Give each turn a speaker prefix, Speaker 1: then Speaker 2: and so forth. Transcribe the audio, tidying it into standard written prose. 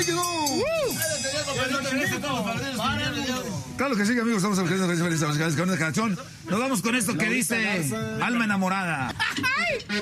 Speaker 1: me quedó. Claro que sí, amigos, estamos en la canción. Nos vamos con esto que dice Alma Enamorada.